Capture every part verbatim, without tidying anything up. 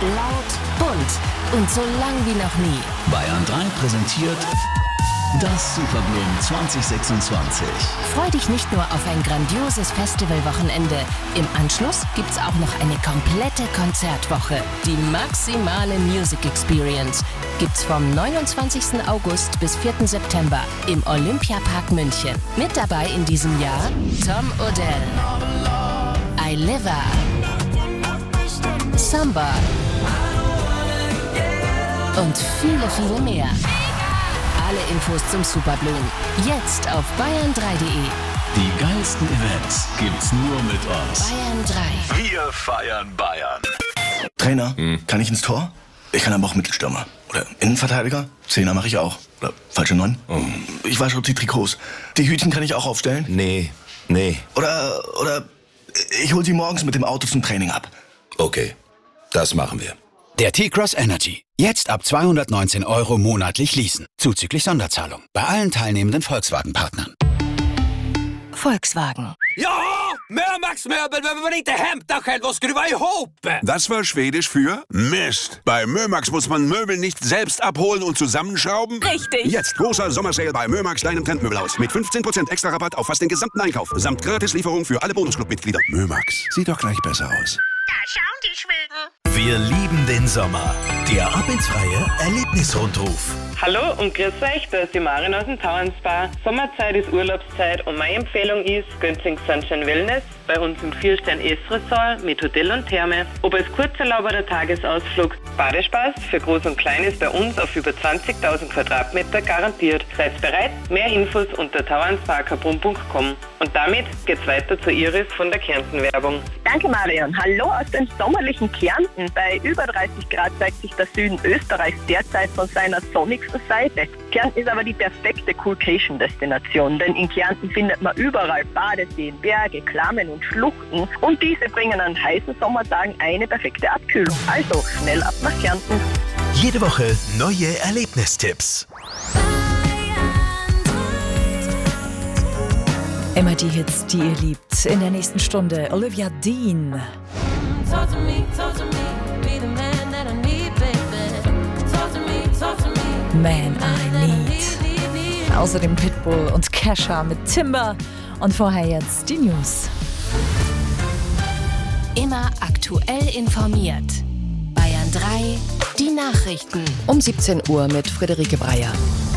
laut, bunt und so lang wie noch nie. Bayern drei präsentiert das Superblumen zwanzig sechsundzwanzig. Freu dich nicht nur auf ein grandioses Festivalwochenende. Im Anschluss gibt's auch noch eine komplette Konzertwoche. Die maximale Music Experience gibt's vom neunundzwanzigsten August bis vierten September im Olympiapark München. Mit dabei in diesem Jahr Tom Odell, Aileva, Samba und viele, viele mehr. Alle Infos zum Superblumen jetzt auf bayern drei punkt de. Die geilsten Events gibt's nur mit uns. Bayern drei. Wir feiern Bayern. Trainer, hm. kann ich ins Tor? Ich kann aber auch Mittelstürmer. Oder Innenverteidiger? Zehner mache ich auch. Oder falsche Neun? Oh. Ich wasche die Trikots. Die Hütchen kann ich auch aufstellen? Nee, nee. Oder, oder ich hol sie morgens mit dem Auto zum Training ab. Okay, das machen wir. Der T-Cross Energy. Jetzt ab zweihundertneunzehn Euro monatlich leasen. Zuzüglich Sonderzahlung. Bei allen teilnehmenden Volkswagen-Partnern. Volkswagen. Ja, Mömax-Möbel behöver man inte hämta själv och skruva ihop. Das war Schwedisch für Mist. Bei Mömax muss man Möbel nicht selbst abholen und zusammenschrauben. Richtig. Jetzt großer Sommersale bei Mömax, deinem Trendmöbelhaus. Mit fünfzehn Prozent extra Rabatt auf fast den gesamten Einkauf. Samt Gratislieferung für alle Bonusclub-Mitglieder. Mömax, sieht doch gleich besser aus. Da schauen die Schweden. Wir lieben den Sommer. Der Ab ins Freie Erlebnisrundruf. Hallo und grüß euch, da ist die Marin aus dem Tauern Spa. Sommerzeit ist Urlaubszeit und meine Empfehlung ist Günzing Sunshine Wellness bei uns im vier Stern S-Resort mit Hotel und Therme. Ob als Kurzurlaub oder Tagesausflug, Badespaß für Groß und Klein ist bei uns auf über zwanzigtausend Quadratmeter garantiert. Seid bereit? Mehr Infos unter tauernspa.com punkt com. Und damit geht's weiter zu Iris von der Kärnten-Werbung. Danke Marion. Hallo aus dem sommerlichen Kärnten. Bei über dreißig Grad zeigt sich der Süden Österreichs derzeit von seiner sonnigsten Seite. Kärnten ist aber die perfekte Coolcation-Destination, denn in Kärnten findet man überall Badeseen, Berge, Klammen und Schluchten und diese bringen an heißen Sommertagen eine perfekte Abkühlung. Also schnell ab nach Kärnten. Jede Woche neue Erlebnistipps. Immer die Hits, die ihr liebt. In der nächsten Stunde Olivia Dean. Man I Need. Außerdem Pitbull und Kesha mit Timber. Und vorher jetzt die News. Immer aktuell informiert. Bayern drei, die Nachrichten. Um siebzehn Uhr mit Friederike Breyer.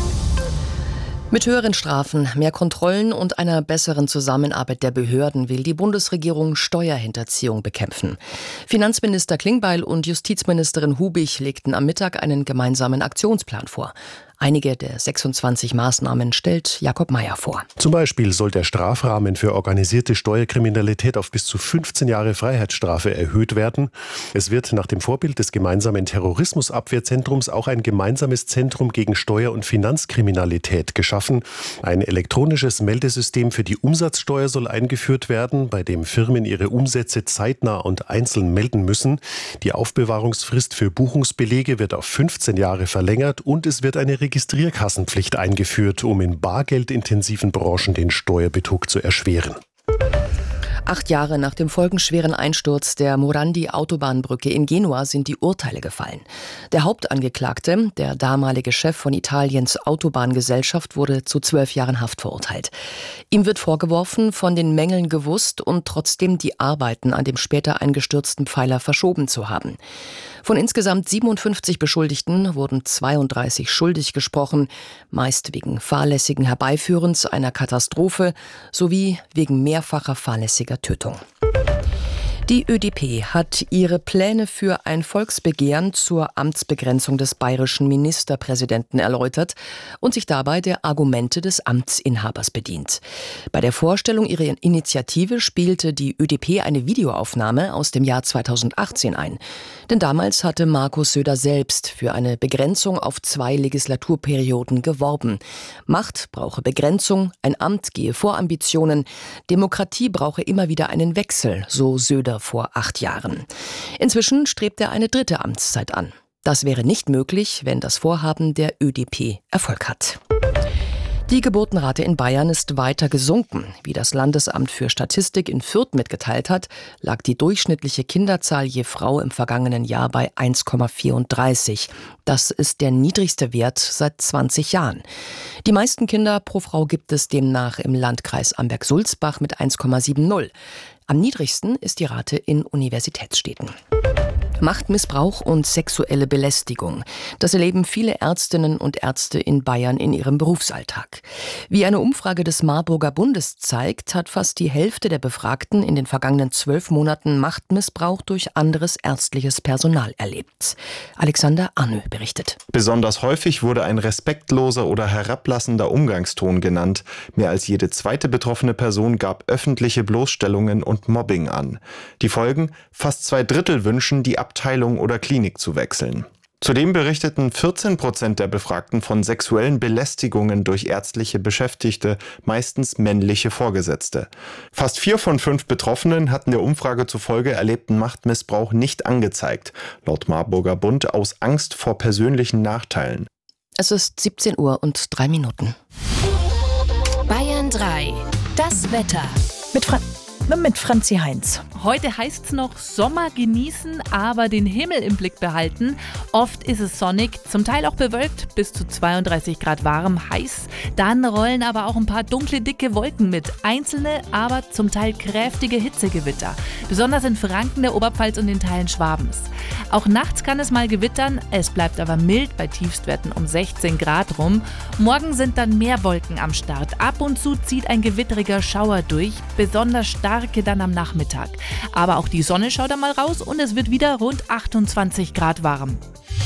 Mit höheren Strafen, mehr Kontrollen und einer besseren Zusammenarbeit der Behörden will die Bundesregierung Steuerhinterziehung bekämpfen. Finanzminister Klingbeil und Justizministerin Hubig legten am Mittag einen gemeinsamen Aktionsplan vor. Einige der sechsundzwanzig Maßnahmen stellt Jakob Mayer vor. Zum Beispiel soll der Strafrahmen für organisierte Steuerkriminalität auf bis zu fünfzehn Jahre Freiheitsstrafe erhöht werden. Es wird nach dem Vorbild des gemeinsamen Terrorismusabwehrzentrums auch ein gemeinsames Zentrum gegen Steuer- und Finanzkriminalität geschaffen. Ein elektronisches Meldesystem für die Umsatzsteuer soll eingeführt werden, bei dem Firmen ihre Umsätze zeitnah und einzeln melden müssen. Die Aufbewahrungsfrist für Buchungsbelege wird auf fünfzehn Jahre verlängert und es wird eine Registrierkassenpflicht eingeführt, um in bargeldintensiven Branchen den Steuerbetrug zu erschweren. Acht Jahre nach dem folgenschweren Einsturz der Morandi-Autobahnbrücke in Genua sind die Urteile gefallen. Der Hauptangeklagte, der damalige Chef von Italiens Autobahngesellschaft, wurde zu zwölf Jahren Haft verurteilt. Ihm wird vorgeworfen, von den Mängeln gewusst und trotzdem die Arbeiten an dem später eingestürzten Pfeiler verschoben zu haben. Von insgesamt siebenundfünfzig Beschuldigten wurden zweiunddreißig schuldig gesprochen, meist wegen fahrlässigen Herbeiführens einer Katastrophe sowie wegen mehrfacher fahrlässiger Tötung. Die Ö D P hat ihre Pläne für ein Volksbegehren zur Amtsbegrenzung des bayerischen Ministerpräsidenten erläutert und sich dabei der Argumente des Amtsinhabers bedient. Bei der Vorstellung ihrer Initiative spielte die Ö D P eine Videoaufnahme aus dem Jahr zweitausendachtzehn ein. Denn damals hatte Markus Söder selbst für eine Begrenzung auf zwei Legislaturperioden geworben. Macht brauche Begrenzung, ein Amt gehe vor Ambitionen, Demokratie brauche immer wieder einen Wechsel, so Söder vor acht Jahren. Inzwischen strebt er eine dritte Amtszeit an. Das wäre nicht möglich, wenn das Vorhaben der Ö D P Erfolg hat. Die Geburtenrate in Bayern ist weiter gesunken. Wie das Landesamt für Statistik in Fürth mitgeteilt hat, lag die durchschnittliche Kinderzahl je Frau im vergangenen Jahr bei eins Komma vierunddreißig. Das ist der niedrigste Wert seit zwanzig Jahren. Die meisten Kinder pro Frau gibt es demnach im Landkreis Amberg-Sulzbach mit eins Komma siebzig. Am niedrigsten ist die Rate in Universitätsstädten. Machtmissbrauch und sexuelle Belästigung. Das erleben viele Ärztinnen und Ärzte in Bayern in ihrem Berufsalltag. Wie eine Umfrage des Marburger Bundes zeigt, hat fast die Hälfte der Befragten in den vergangenen zwölf Monaten Machtmissbrauch durch anderes ärztliches Personal erlebt. Alexander Arnö berichtet. Besonders häufig wurde ein respektloser oder herablassender Umgangston genannt. Mehr als jede zweite betroffene Person gab öffentliche Bloßstellungen und Mobbing an. Die Folgen? Fast zwei Drittel wünschen, die Abteilung oder Klinik zu wechseln. Zudem berichteten vierzehn Prozent der Befragten von sexuellen Belästigungen durch ärztliche Beschäftigte, meistens männliche Vorgesetzte. Fast vier von fünf Betroffenen hatten der Umfrage zufolge erlebten Machtmissbrauch nicht angezeigt, laut Marburger Bund aus Angst vor persönlichen Nachteilen. Es ist siebzehn Uhr und drei Minuten. Bayern drei. Das Wetter. Mit Fra- Mit Franzi Heinz. Heute heißt es noch Sommer genießen, aber den Himmel im Blick behalten. Oft ist es sonnig, zum Teil auch bewölkt, bis zu zweiunddreißig Grad warm, heiß. Dann rollen aber auch ein paar dunkle, dicke Wolken mit. Einzelne, aber zum Teil kräftige Hitzegewitter. Besonders in Franken, der Oberpfalz und den Teilen Schwabens. Auch nachts kann es mal gewittern, es bleibt aber mild bei Tiefstwerten um sechzehn Grad rum. Morgen sind dann mehr Wolken am Start. Ab und zu zieht ein gewitteriger Schauer durch, besonders starke dann am Nachmittag. Aber auch die Sonne schaut einmal raus und es wird wieder rund achtundzwanzig Grad warm.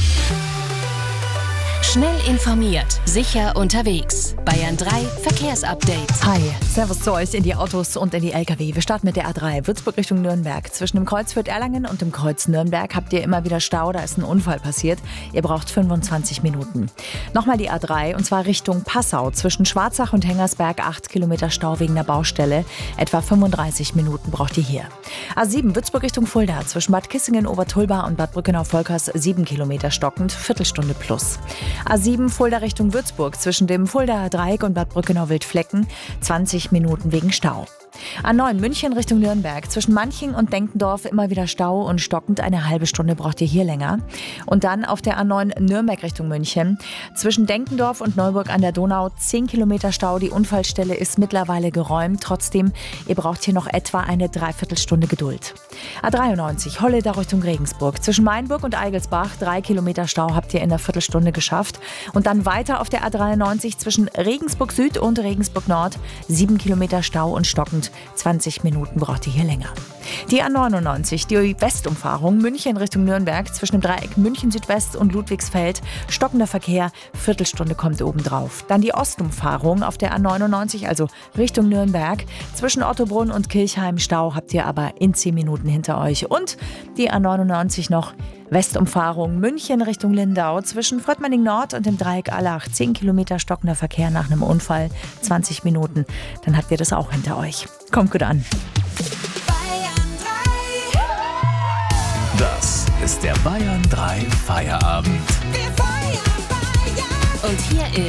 Schnell informiert, sicher unterwegs. Bayern drei Verkehrsupdate. Hi, servus zu euch in die Autos und in die L K W. Wir starten mit der A drei, Würzburg Richtung Nürnberg. Zwischen dem Kreuz Fürth-Erlangen und dem Kreuz Nürnberg habt ihr immer wieder Stau, da ist ein Unfall passiert. Ihr braucht fünfundzwanzig Minuten. Nochmal die A drei und zwar Richtung Passau. Zwischen Schwarzach und Hengersberg acht Kilometer Stau wegen der Baustelle. Etwa fünfunddreißig Minuten braucht ihr hier. A sieben, Würzburg Richtung Fulda. Zwischen Bad Kissingen, Obertulba und Bad Brückenau-Volkers sieben Kilometer stockend, Viertelstunde plus. A sieben Fulda Richtung Würzburg zwischen dem Fuldaer Dreieck und Bad Brückenau-Wildflecken zwanzig Minuten wegen Stau. A neun München Richtung Nürnberg. Zwischen Manching und Denkendorf immer wieder Stau und stockend. Eine halbe Stunde braucht ihr hier länger. Und dann auf der A neun Nürnberg Richtung München. Zwischen Denkendorf und Neuburg an der Donau zehn Kilometer Stau. Die Unfallstelle ist mittlerweile geräumt. Trotzdem, ihr braucht hier noch etwa eine Dreiviertelstunde Geduld. A dreiundneunzig Holleder Richtung Regensburg. Zwischen Mainburg und Eigelsbach drei Kilometer Stau habt ihr in einer Viertelstunde geschafft. Und dann weiter auf der A dreiundneunzig zwischen Regensburg Süd und Regensburg Nord sieben Kilometer Stau und stockend. zwanzig Minuten braucht ihr hier länger. Die A neunundneunzig, die Westumfahrung München Richtung Nürnberg zwischen dem Dreieck München Südwest und Ludwigsfeld. Stockender Verkehr, Viertelstunde kommt obendrauf. Dann die Ostumfahrung auf der A neunundneunzig, also Richtung Nürnberg. Zwischen Ottobrunn und Kirchheim Stau habt ihr aber in zehn Minuten hinter euch. Und die A neunundneunzig noch Westumfahrung München Richtung Lindau zwischen Fröttmanning Nord und dem Dreieck Allach. zehn Kilometer stockender Verkehr nach einem Unfall, zwanzig Minuten. Dann habt ihr das auch hinter euch. Kommt gut an. Das ist der Bayern drei Feierabend. Und hier